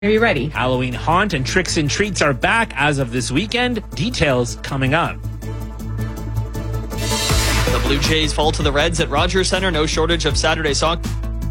Are you ready? Halloween Haunt and Tricks and Treats are back as of this weekend. Details coming up. The Blue Jays fall to the Reds at Rogers Centre. No shortage of Saturday soccer.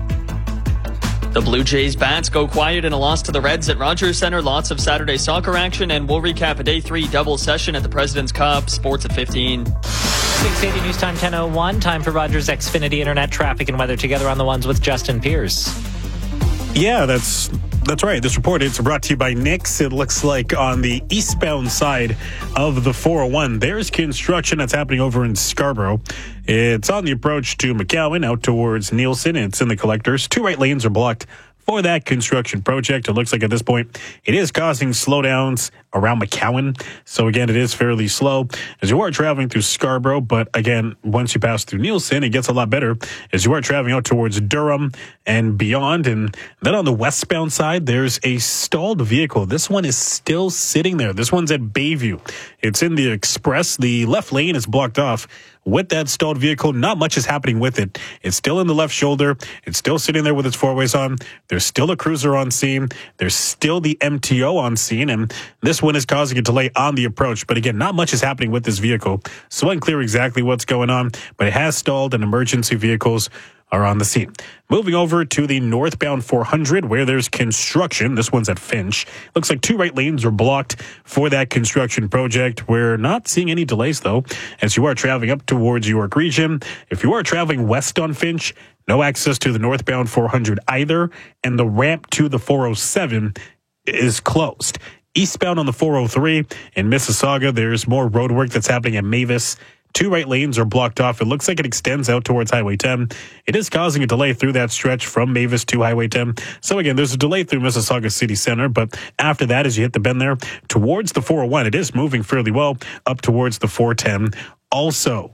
The Blue Jays bats go quiet in a loss to the Reds at Rogers Centre. Lots of Saturday soccer action, and we'll recap a Day 3 double session at the President's Cup. Sports at 15. 680 News Time 10:01. Time for Rogers Xfinity Internet traffic and weather together on the ones with Justin Pierce. Yeah, that's right. This report is brought to you by Nix. It looks like on the eastbound side of the 401, there's construction that's happening over in Scarborough. It's on the approach to McCowan out towards Nielsen. It's in the collectors. 2 right lanes are blocked for that construction project. It looks like at this point it is causing slowdowns around McCowan. So again, it is fairly slow as you are traveling through Scarborough. But again, once you pass through Nielsen, it gets a lot better as you are traveling out towards Durham and beyond. And then on the westbound side, there's a stalled vehicle. This one is still sitting there. This one's at Bayview. It's in the express. The left lane is blocked off with that stalled vehicle. Not much is happening with it. It's still in the left shoulder. It's still sitting there with its four-ways on. There's still a cruiser on scene. There's still the MTO on scene. And this one is causing a delay on the approach. But again, not much is happening with this vehicle. So unclear exactly what's going on. But it has stalled and emergency vehicles are on the scene. Moving over to the northbound 400 where there's construction. This one's at Finch. Looks like 2 right lanes are blocked for that construction project. We're not seeing any delays though as you are traveling up towards York Region. If you are traveling west on Finch, no access to the northbound 400 either, and the ramp to the 407 is closed. Eastbound on the 403 in Mississauga, there's more road work that's happening at Mavis. 2 right lanes are blocked off. It looks like it extends out towards Highway 10. It is causing a delay through that stretch from Mavis to Highway 10. So again, there's a delay through Mississauga City Center, but after that, as you hit the bend there towards the 401, it is moving fairly well up towards the 410. Also,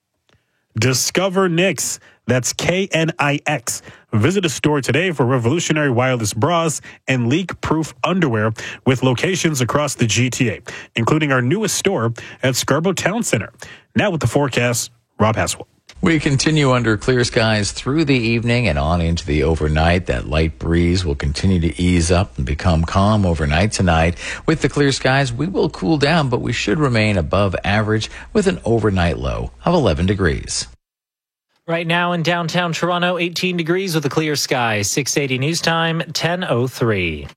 discover Nix. That's KNIX. Visit a store today for revolutionary wireless bras and leak-proof underwear with locations across the GTA, including our newest store at Scarborough Town Center. Now with the forecast, Rob Haswell. We continue under clear skies through the evening and on into the overnight. That light breeze will continue to ease up and become calm overnight tonight. With the clear skies, we will cool down, but we should remain above average with an overnight low of 11 degrees. Right now in downtown Toronto, 18 degrees with a clear sky. 680 News Time, 10:03.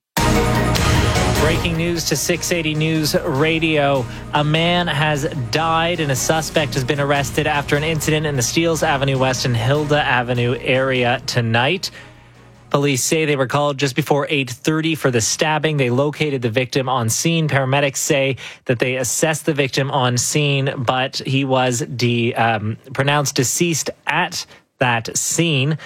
Breaking news to 680 News Radio. A man has died and a suspect has been arrested after an incident in the Steeles Avenue West and Hilda Avenue area tonight. Police say they were called just before 8:30 for the stabbing. They located the victim on scene. Paramedics say that they assessed the victim on scene, but he was pronounced deceased at that scene.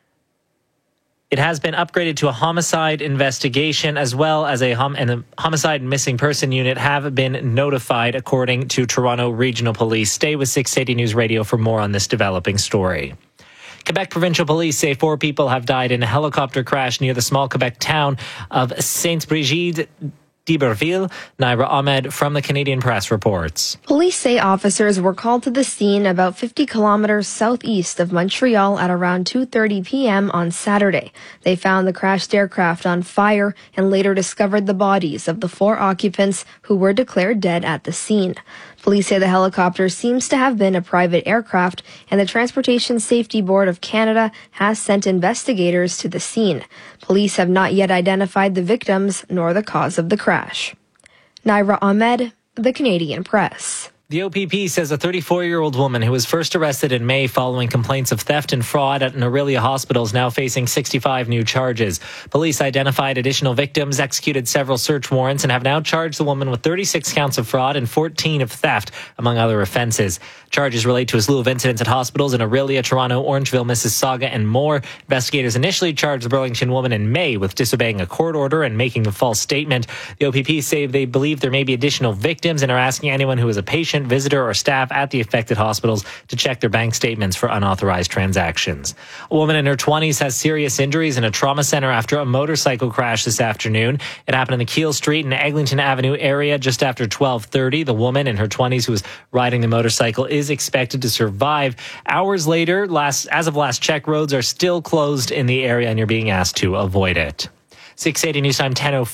It has been upgraded to a homicide investigation as well as and the homicide and missing person unit have been notified, according to Toronto Regional Police. Stay with 680 News Radio for more on this developing story. Quebec Provincial Police say 4 people have died in a helicopter crash near the small Quebec town of Sainte-Brigide d'Iberville. Naira Ahmed from the Canadian Press reports. Police say officers were called to the scene about 50 kilometers southeast of Montreal at around 2:30 p.m. on Saturday. They found the crashed aircraft on fire and later discovered the bodies of the 4 occupants who were declared dead at the scene. Police say the helicopter seems to have been a private aircraft, and the Transportation Safety Board of Canada has sent investigators to the scene. Police have not yet identified the victims nor the cause of the crash. Naira Ahmed, the Canadian Press. The OPP says a 34-year-old woman who was first arrested in May following complaints of theft and fraud at an Orillia hospital is now facing 65 new charges. Police identified additional victims, executed several search warrants, and have now charged the woman with 36 counts of fraud and 14 of theft, among other offences. Charges relate to a slew of incidents at hospitals in Orillia, Toronto, Orangeville, Mississauga, and more. Investigators initially charged the Burlington woman in May with disobeying a court order and making a false statement. The OPP say they believe there may be additional victims and are asking anyone who is a patient, visitor, or staff at the affected hospitals to check their bank statements for unauthorized transactions. A woman in her 20s has serious injuries in a trauma center after a motorcycle crash this afternoon. It happened in the Keele Street and Eglinton Avenue area just after 12:30. The woman in her 20s who was riding the motorcycle is expected to survive. Hours later, as of last check, roads are still closed in the area and you're being asked to avoid it. 680 News Time 10:04.